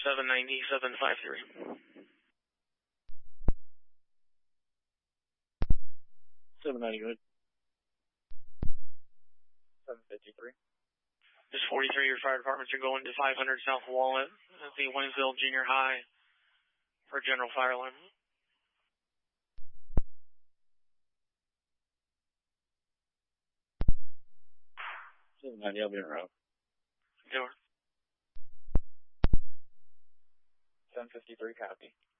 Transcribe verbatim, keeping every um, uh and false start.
seven ninety, seven five three. seven ninety, good. seven fifty-three. Just forty-three, your fire departments are going to five hundred South Walnut at the Waynesville Junior High for general fire alarm. seven ninety, I'll be en route. Door. seven fifty-three, copy.